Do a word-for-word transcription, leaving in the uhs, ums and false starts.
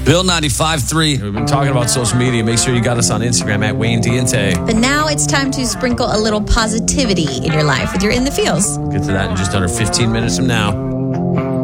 Bill ninety-five three. We've been talking about social media. Make sure you got us on Instagram at Wayne Diente. But now it's time to sprinkle a little positivity in your life with your In the Feels. We'll get to that in just under fifteen minutes from now.